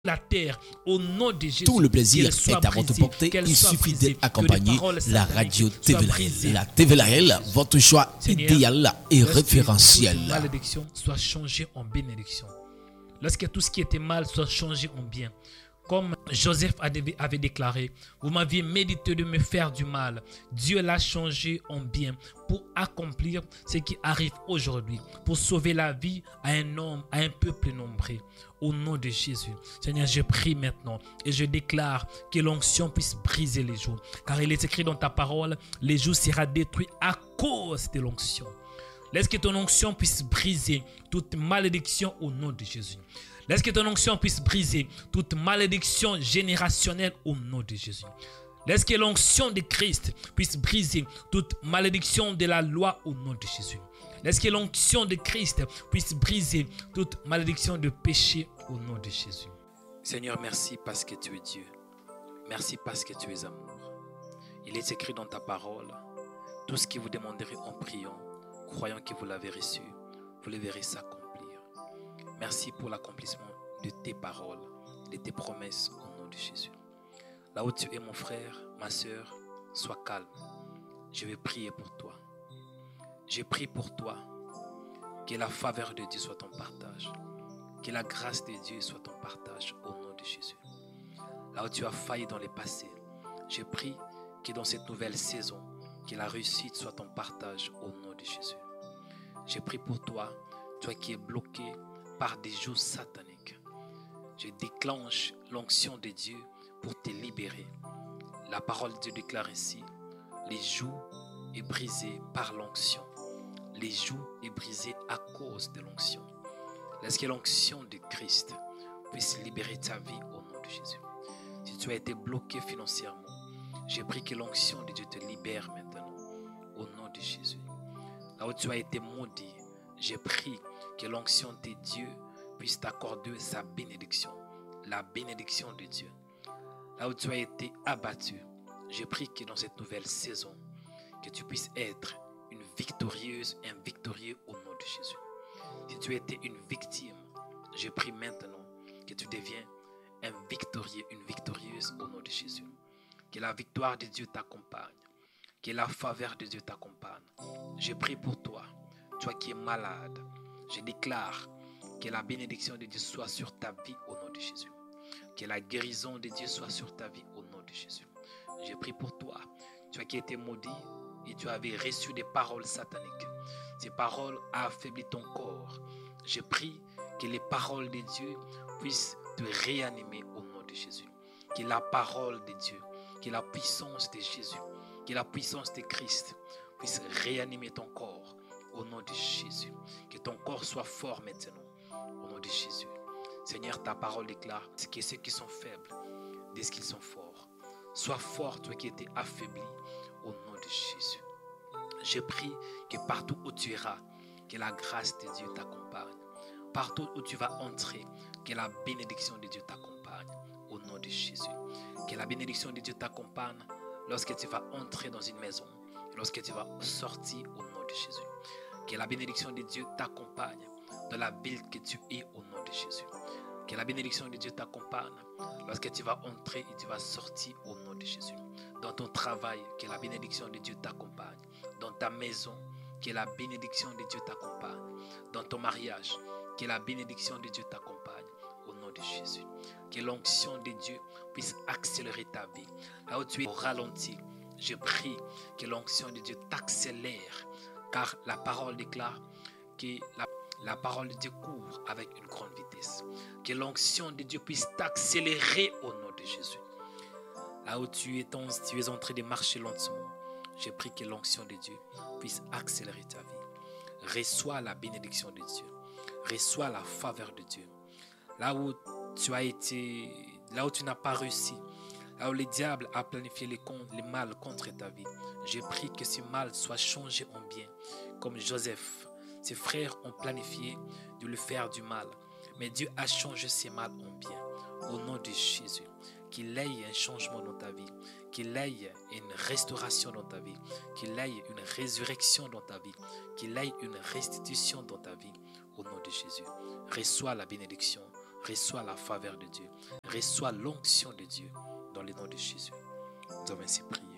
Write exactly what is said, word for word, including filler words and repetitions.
la terre, au nom de Jésus. Tout le plaisir est à votre portée. Il suffit d'être accompagné. La radio T V Lahel. La T V Lahel, votre choix Seigneur, idéal et référentiel. Que toute malédiction soit changée en bénédiction. Lorsque tout ce qui était mal soit changé en bien. Comme Joseph avait déclaré, vous m'aviez médité de me faire du mal. Dieu l'a changé en bien pour accomplir ce qui arrive aujourd'hui, pour sauver la vie à un homme, à un peuple nombreux. Au nom de Jésus, Seigneur, je prie maintenant et je déclare que l'onction puisse briser les jougs. Car il est écrit dans ta parole, les jougs seront détruits à cause de l'onction. Laisse que ton onction puisse briser toute malédiction au nom de Jésus. Laisse que ton onction puisse briser toute malédiction générationnelle au nom de Jésus. Laisse que l'onction de Christ puisse briser toute malédiction de la loi au nom de Jésus. Laisse que l'onction de Christ puisse briser toute malédiction de péché au nom de Jésus. Seigneur, merci parce que tu es Dieu. Merci parce que tu es amour. Il est écrit dans ta parole, tout ce que vous demanderez en priant, croyant que vous l'avez reçu, vous le verrez s'accomplir. Merci pour l'accomplissement de tes paroles, de tes promesses au nom de Jésus. Là où tu es mon frère, ma soeur, sois calme. Je vais prier pour toi. Je prie pour toi que la faveur de Dieu soit ton partage. Que la grâce de Dieu soit ton partage au nom de Jésus. Là où tu as failli dans le passé, je prie que dans cette nouvelle saison, que la réussite soit ton partage au nom de Jésus. Je prie pour toi, toi qui es bloqué par des jougs sataniques. Je déclenche l'onction de Dieu pour te libérer. La parole de Dieu déclare ici, les jougs est brisé par l'onction. Les jougs est brisé à cause de l'onction. Laisse que l'onction de Christ puisse libérer ta vie au nom de Jésus. Si tu as été bloqué financièrement, je prie que l'onction de Dieu te libère maintenant au nom de Jésus. Là où tu as été maudit, je prie que l'onction de Dieu puisse t'accorder sa bénédiction, la bénédiction de Dieu. Là où tu as été abattu, je prie que dans cette nouvelle saison, que tu puisses être une victorieuse, un victorieux au nom de Jésus. Si tu étais une victime, je prie maintenant que tu deviens un victorieux, une victorieuse au nom de Jésus. Que la victoire de Dieu t'accompagne, que la faveur de Dieu t'accompagne. Je prie pour toi, toi qui es malade. Je déclare que la bénédiction de Dieu soit sur ta vie au nom de Jésus. Que la guérison de Dieu soit sur ta vie au nom de Jésus. Je prie pour toi, toi qui étais maudit et tu avais reçu des paroles sataniques. Ces paroles ont affaibli ton corps. Je prie que les paroles de Dieu puissent te réanimer au nom de Jésus. Que la parole de Dieu, que la puissance de Jésus, que la puissance de Christ puisse réanimer ton corps au nom de Jésus. Que ton corps soit fort maintenant au nom de Jésus. Seigneur, ta parole déclare que ceux qui sont faibles disent qu'ils sont forts. Sois fort, toi qui étais affaibli, au nom de Jésus. Je prie que partout où tu iras, que la grâce de Dieu t'accompagne. Partout où tu vas entrer, que la bénédiction de Dieu t'accompagne, au nom de Jésus. Que la bénédiction de Dieu t'accompagne lorsque tu vas entrer dans une maison, lorsque tu vas sortir, au nom de Jésus. Que la bénédiction de Dieu t'accompagne dans la ville que tu es, au nom de Jésus. Que la bénédiction de Dieu t'accompagne lorsque tu vas entrer et tu vas sortir au nom de Jésus. Dans ton travail, que la bénédiction de Dieu t'accompagne. Dans ta maison, que la bénédiction de Dieu t'accompagne. Dans ton mariage, que la bénédiction de Dieu t'accompagne au nom de Jésus. Que l'onction de Dieu puisse accélérer ta vie. Là où tu es au ralenti, je prie que l'onction de Dieu t'accélère. Car la parole déclare que la La parole de Dieu court avec une grande vitesse. Que l'onction de Dieu puisse t'accélérer au nom de Jésus. Là où tu es, en, tu es en train de marcher lentement, je prie que l'onction de Dieu puisse accélérer ta vie. Reçois la bénédiction de Dieu. Reçois la faveur de Dieu. Là où tu as été, là où tu n'as pas réussi, là où le diable a planifié les, les mal contre ta vie, je prie que ce mal soit changé en bien. Comme Joseph, ses frères ont planifié de lui faire du mal, mais Dieu a changé ces mal en bien. Au nom de Jésus, qu'il ait un changement dans ta vie, qu'il ait une restauration dans ta vie, qu'il ait une résurrection dans ta vie, qu'il ait une restitution dans ta vie. Au nom de Jésus, reçois la bénédiction, Reçois la faveur de Dieu. Reçois l'onction de Dieu dans le nom de Jésus. Nous avons ainsi prié.